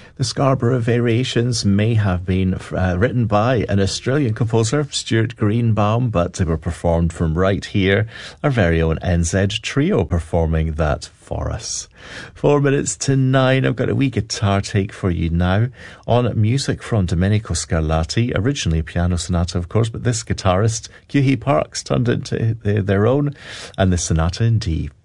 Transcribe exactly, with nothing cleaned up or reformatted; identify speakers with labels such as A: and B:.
A: The Scarborough Variations may have been uh, written by an Australian composer, Stuart Greenbaum, but they were performed from right here. Our very own N Z Trio performing that for us. Four minutes to nine. I've got a wee guitar take for you now on music from Domenico Scarlatti, originally a piano sonata, of course, but this guitarist, Kyuhee Parks, turned it into their own, and the Sonata in D.